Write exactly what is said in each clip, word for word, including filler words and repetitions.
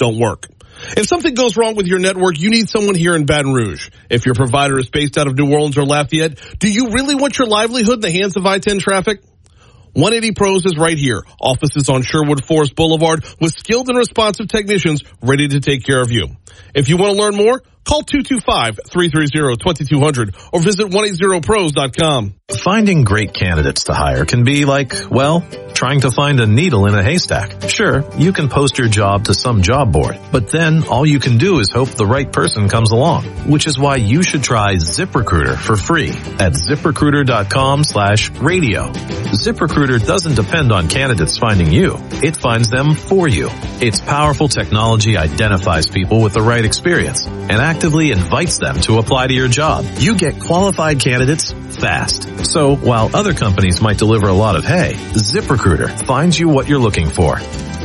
don't work. If something goes wrong with your network, you need someone here in Baton Rouge. If your provider is based out of New Orleans or Lafayette, do you really want your livelihood in the hands of I ten traffic? one eighty Pros is right here. Offices on Sherwood Forest Boulevard with skilled and responsive technicians ready to take care of you. If you want to learn more, call two two five, three three zero, two two zero zero or visit one eighty pros dot com. Finding great candidates to hire can be like, well, trying to find a needle in a haystack. Sure, you can post your job to some job board, but then all you can do is hope the right person comes along, which is why you should try ZipRecruiter for free at ZipRecruiter.com slash radio. ZipRecruiter doesn't depend on candidates finding you. It finds them for you. Its powerful technology identifies people with the right experience and actively invites them to apply to your job. You get qualified candidates fast. So while other companies might deliver a lot of hay, ZipRecruiter finds you what you're looking for.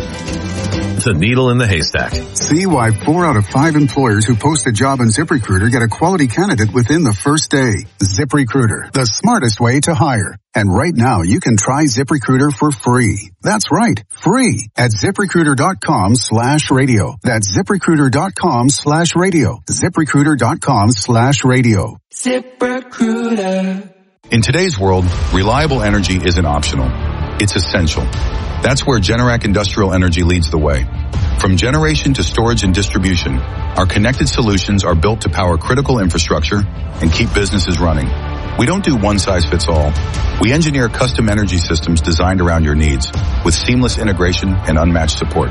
The needle in the haystack. See why four out of five employers who post a job on ZipRecruiter get a quality candidate within the first day. ZipRecruiter, the smartest way to hire. And right now, you can try ZipRecruiter for free. That's right, free at ZipRecruiter.com slash radio. That's ZipRecruiter.com slash radio. ZipRecruiter.com slash radio. ZipRecruiter. In today's world, reliable energy isn't optional. It's essential. That's where Generac Industrial Energy leads the way. From generation to storage and distribution, our connected solutions are built to power critical infrastructure and keep businesses running. We don't do one size fits all. We engineer custom energy systems designed around your needs with seamless integration and unmatched support.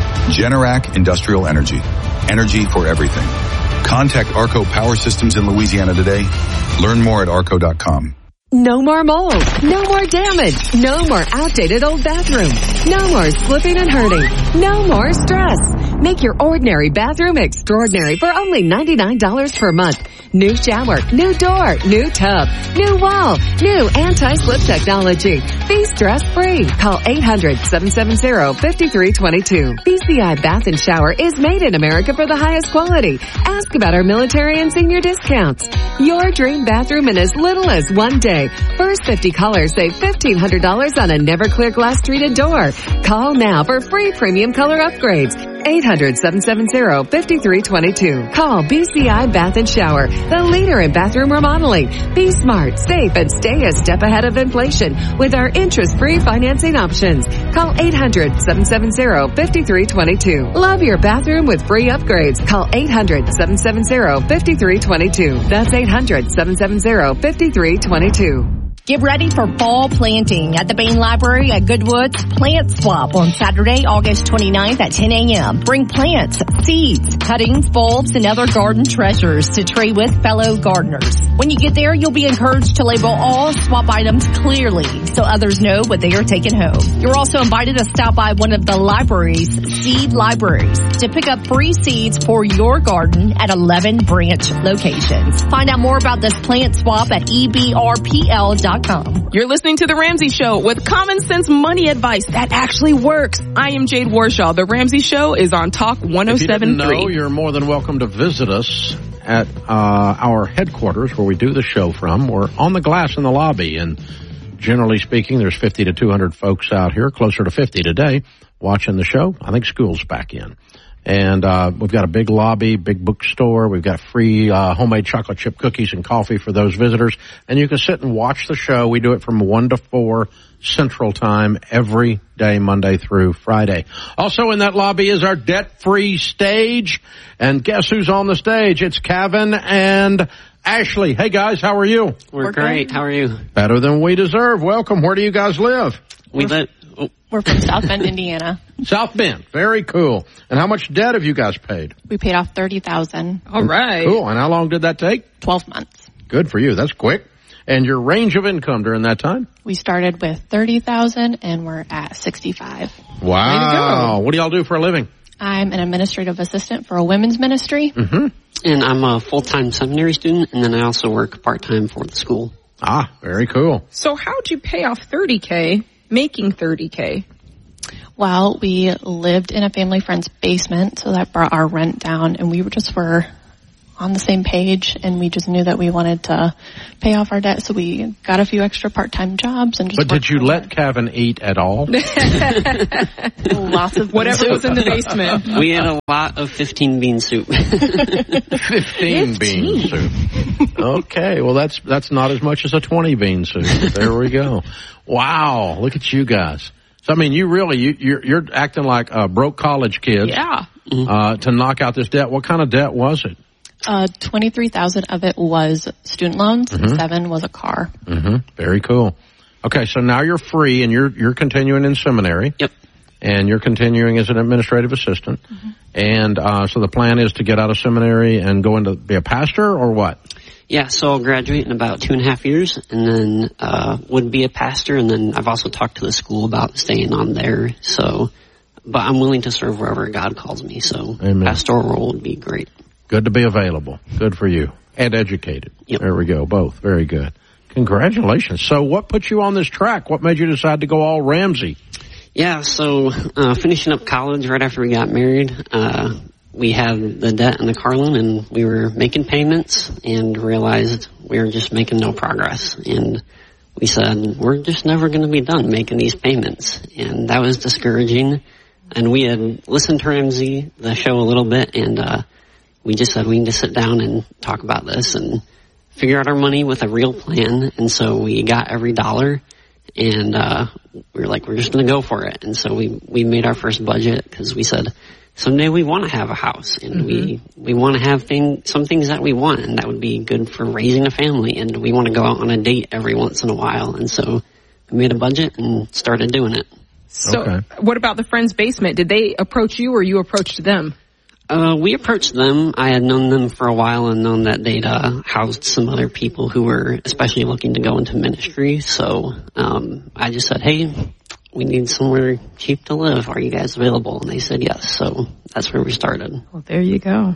Generac Industrial Energy. Energy for everything. Contact Arco Power Systems in Louisiana today. Learn more at arco dot com. No more mold. No more damage. No more outdated old bathroom. No more slipping and hurting. No more stress. Make your ordinary bathroom extraordinary for only ninety-nine dollars per month. New shower, new door, new tub, new wall, new anti-slip technology. Be stress-free. Call eight hundred, seven seven zero, five three two two. B C I Bath and Shower is made in America for the highest quality. Ask about our military and senior discounts. Your dream bathroom in as little as one day. First fifty callers save fifteen hundred dollars on a never-clear glass treated door. Call now for free premium color upgrades. eight hundred, seven seven zero, five three two two. Call B C I Bath and Shower, the leader in bathroom remodeling. Be smart, safe, and stay a step ahead of inflation with our interest-free financing options. Call eight hundred, seven seven zero, five three two two. Love your bathroom with free upgrades. Call eight hundred, seven seven zero, five three two two. That's eight hundred, seven seven zero, five three two two. Get ready for fall planting at the Bain Library at Goodwood's Plant Swap on Saturday, August twenty-ninth at ten a.m. Bring plants, seeds, cuttings, bulbs, and other garden treasures to trade with fellow gardeners. When you get there, you'll be encouraged to label all swap items clearly so others know what they are taking home. You're also invited to stop by one of the library's seed libraries to pick up free seeds for your garden at eleven branch locations. Find out more about this plant swap at E B R P L dot com. You're listening to The Ramsey Show with common sense money advice that actually works. I am Jade Warshaw. The Ramsey Show is on Talk one oh seven point three. If you didn't know, you're more than welcome to visit us at uh, our headquarters where we do the show from. We're on the glass in the lobby, and generally speaking, there's fifty to two hundred folks out here, closer to fifty today, watching the show. I think school's back in. And uh we've got a big lobby, big bookstore. We've got free uh homemade chocolate chip cookies and coffee for those visitors. And you can sit and watch the show. We do it from one to four Central Time every day, Monday through Friday. Also in that lobby is our debt-free stage. And guess who's on the stage? It's Kevin and Ashley. Hey, guys, how are you? We're, We're great. How are you? Better than we deserve. Welcome. Where do you guys live? We live... We're from South Bend, Indiana. South Bend. Very cool. And how much debt have you guys paid? We paid off thirty thousand dollars. All right. Cool. And how long did that take? twelve months. Good for you. That's quick. And your range of income during that time? We started with thirty thousand dollars and we're at sixty-five thousand dollars. Wow. What do y'all do for a living? I'm an administrative assistant for a women's ministry. Mm-hmm. And I'm a full-time seminary student, and then I also work part-time for the school. Ah, very cool. So how'd you pay off thirty K, making thirty K? Well, we lived in a family friend's basement, so that brought our rent down, and we were just were on the same page, and we just knew that we wanted to pay off our debt, so we got a few extra part-time jobs. And just But did you let Kevin eat at all? Lots of whatever was in the basement. We had a lot of fifteen bean soup. fifteen bean soup. Okay, well that's that's not as much as a twenty bean soup. There we go. Wow, look at you guys. So I mean, you really you you're, you're acting like uh, broke college kids. Yeah. Uh, to knock out this debt. What kind of debt was it? Uh, twenty-three thousand of it was student loans. Mm-hmm. Seven was a car. Mm-hmm. Very cool. Okay, so now you're free, and you're you're continuing in seminary. Yep. And you're continuing as an administrative assistant. Mm-hmm. And uh, so the plan is to get out of seminary and go into be a pastor, or what? Yeah, so I'll graduate in about two and a half years, and then uh, would be a pastor. And then I've also talked to the school about staying on there. So, but I'm willing to serve wherever God calls me. So, Amen. Pastoral role would be great. Good to be available. Good for you. And educated. Yep. There we go. Both. Very good. Congratulations. So what put you on this track? What made you decide to go all Ramsey? Yeah, so uh, finishing up college right after we got married, uh, we had the debt and the car loan, and we were making payments and realized we were just making no progress. And we said, we're just never going to be done making these payments. And that was discouraging. And we had listened to Ramsey, the show, a little bit, and uh, we just said we need to sit down and talk about this and figure out our money with a real plan. And so we got every dollar, and uh, we were like, we're just going to go for it. And so we, we made our first budget because we said, someday we want to have a house, and mm-hmm. we, we want to have thing, some things that we want, and that would be good for raising a family, and we want to go out on a date every once in a while. And so we made a budget and started doing it. So Okay. what about the friend's basement? Did they approach you, or you approached them? Uh, we approached them. I had known them for a while and known that they'd uh, housed some other people who were especially looking to go into ministry. So um, I just said, hey, we need somewhere cheap to live. Are you guys available? And they said yes. So that's where we started. Well, there you go.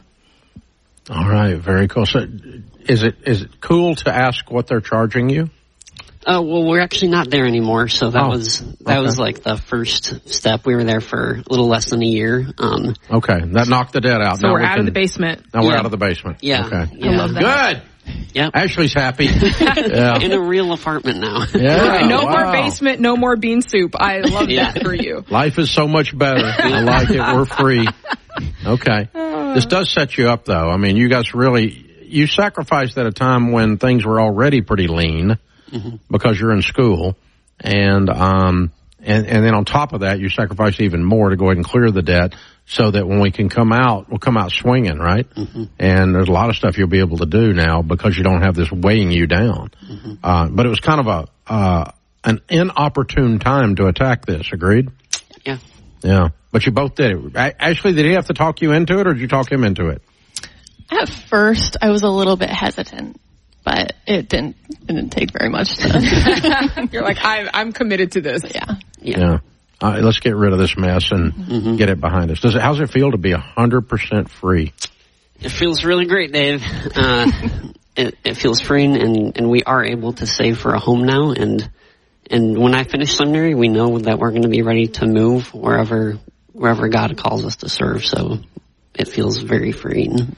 All right. Very cool. So is it is it cool to ask what they're charging you? Uh, well, we're actually not there anymore. So that Oh, was that okay. was like the first step. We were there for a little less than a year. Um, Okay. That knocked the debt out. So Now we're we out can- of the basement. Now we're Yeah. out of the basement. yeah. Okay. Yeah. I love that. Good. Yep. Ashley's happy. Yeah. In a real apartment now. Yeah. no more Wow. basement, no more bean soup. I love Yeah. that for you. Life is so much better. I like it. We're free. Okay. This does set you up, though. I mean, you guys really, you sacrificed at a time when things were already pretty lean Mm-hmm. because you're in school. And, um, and, and then on top of that, you sacrificed even more to go ahead and clear the debt so that when we can come out, we'll come out swinging, right? Mm-hmm. And there's a lot of stuff you'll be able to do now because you don't have this weighing you down. Mm-hmm. Uh, but it was kind of a, uh, an inopportune time to attack this. Agreed? Yeah. Yeah. But you both did it. A- Ashley, did he have to talk you into it, or did you talk him into it? At first, I was a little bit hesitant, but it didn't it didn't take very much to. You're like, I'm, I'm committed to this. Yeah. Yeah. Yeah. All right, let's get rid of this mess and Mm-hmm. get it behind us. Does it, how's it feel to be one hundred percent free? It feels really great, Dave. Uh, it, it feels freeing, and, and we are able to save for a home now. And and when I finish seminary, we know that we're going to be ready to move wherever wherever God calls us to serve. So it feels very freeing.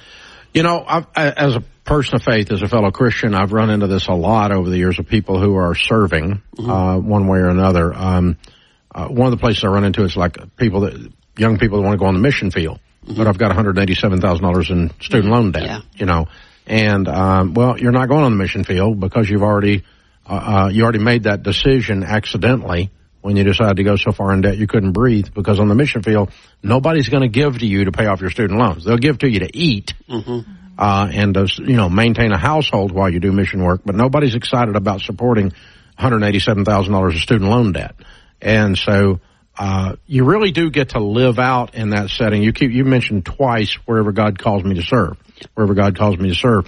You know, I've, as a person of faith, as a fellow Christian, I've run into this a lot over the years of people who are serving Mm-hmm. uh, one way or another. Um, uh, one of the places I run into is like people that, young people that want to go on the mission field, mm-hmm. but I've got one hundred eighty-seven thousand dollars in student loan debt, Yeah. you know. And, um, well, you're not going on the mission field because you've already, uh, uh, you already made that decision accidentally when you decided to go so far in debt you couldn't breathe, because on the mission field, nobody's going to give to you to pay off your student loans. They'll give to you to eat, Mm-hmm. uh, and to, you know, maintain a household while you do mission work, but nobody's excited about supporting one hundred eighty-seven thousand dollars of student loan debt. And so, uh, you really do get to live out in that setting. You keep, you mentioned twice wherever God calls me to serve, wherever God calls me to serve.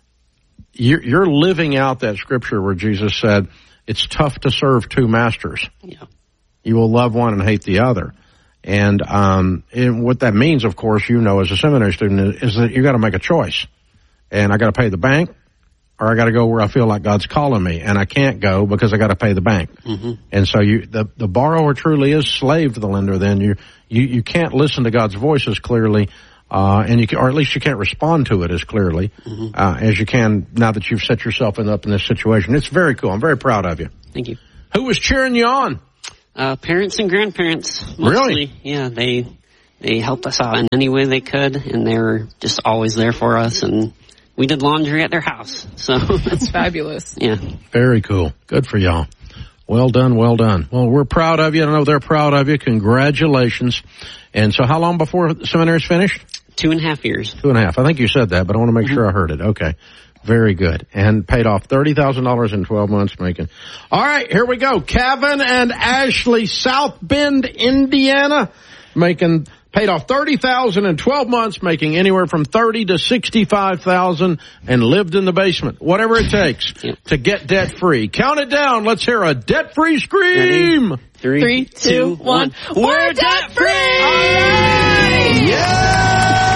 You're, you're living out that scripture where Jesus said, it's tough to serve two masters. Yeah. You will love one and hate the other. And, um, and what that means, of course, you know, as a seminary student, is, is that you got to make a choice. And I got to pay the bank, or I got to go where I feel like God's calling me, and I can't go because I got to pay the bank. Mm-hmm. And so you, the the borrower truly is slave to the lender. Then you you you can't listen to God's voice as clearly Uh, and you can, or at least you can't respond to it as clearly mm-hmm. uh, as you can now that you've set yourself in, up in this situation. It's very cool. I'm very proud of you. Thank you. Who was cheering you on? Uh, parents and grandparents, mostly. Really? Yeah, they they helped us out in any way they could, and they were just always there for us. And we did laundry at their house, so that's fabulous. Yeah, very cool. Good for y'all. Well done, well done. Well, we're proud of you. I know they're proud of you. Congratulations. And so, how long before the seminary's finished? Two and a half years. Two and a half. I think you said that, but I want to make mm-hmm. sure I heard it. Okay. Very good. And paid off thirty thousand dollars in twelve months making. All right, here we go. Kevin and Ashley, South Bend, Indiana, making, paid off thirty thousand dollars in twelve months, making anywhere from thirty to sixty-five thousand dollars, and lived in the basement. Whatever it takes yep. to get debt free. Count it down. Let's hear a debt free scream. Ready? Three, Three, two, one. We're, We're debt free! Right. Yeah!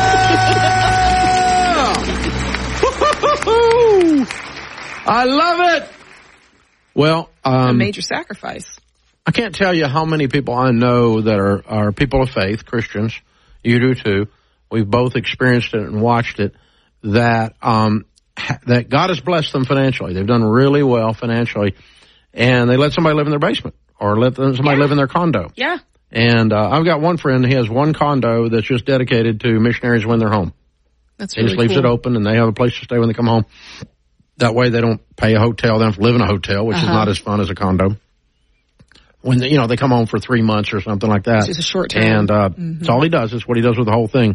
I love it. Well, um, a major sacrifice. I can't tell you how many people I know that are, are people of faith, Christians. You do too. We've both experienced it and watched it. That um, ha- that God has blessed them financially. They've done really well financially, and they let somebody live in their basement or let them, somebody yeah. live in their condo. Yeah. And uh, I've got one friend. He has one condo that's just dedicated to missionaries when they're home. That's he really just leaves cool. it open, and they have a place to stay when they come home. That way, they don't pay a hotel. They don't have to live in a hotel, which uh-huh. is not as fun as a condo. When they, you know they come home for three months or something like that, it's just a short term. And uh, mm-hmm. that's all he does. It's what he does with the whole thing.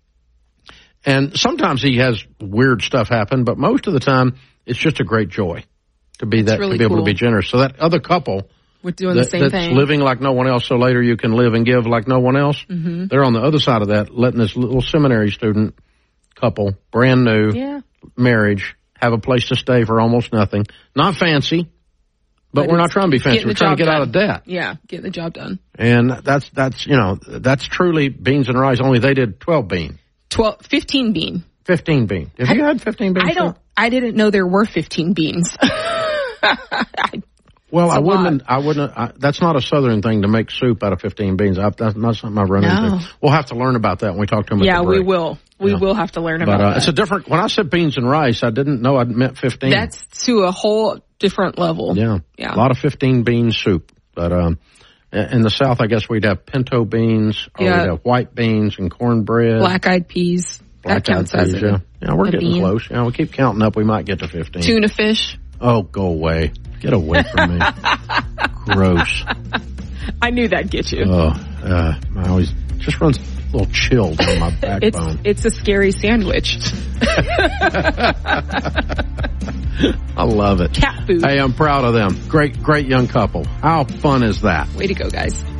And sometimes he has weird stuff happen, but most of the time, it's just a great joy to be that's that really to be able cool. to be generous. So that other couple. We're doing that, the same that's thing. Living like no one else, so later you can live and give like no one else. Mm-hmm. They're on the other side of that, letting this little seminary student couple, brand new, yeah. marriage, have a place to stay for almost nothing. Not fancy, but, but we're not trying to be fancy. We're trying to get done. out of debt. Yeah, getting the job done. And that's, that's, you know, that's truly beans and rice, only they did twelve bean. twelve, fifteen bean. fifteen bean. Have I, you had fifteen beans? I don't, I didn't know there were fifteen beans. I, Well, I wouldn't, I wouldn't, I, that's not a Southern thing to make soup out of fifteen beans. I, that's not something I've run no. into. We'll have to learn about that when we talk to them yeah, at the break. we will. We yeah. will have to learn about but, uh, that. It's a different, when I said beans and rice, I didn't know I meant fifteen. That's to a whole different level. Yeah. Yeah. A lot of fifteen bean soup. But, um, in the South, I guess we'd have pinto beans, or yeah. we'd have white beans and cornbread. Black-eyed peas. Black that counts peas, as yeah. Yeah, we're getting bean. close. Yeah, we keep counting up. We might get to fifteen. Tuna fish. Oh, go away. Get away from me. Gross. I knew that'd get you. Oh, uh, I always just runs a little chill down my backbone. It's, it's a scary sandwich. I love it. Cat food. Hey, I'm proud of them. Great, great young couple. How fun is that? Way to go, guys.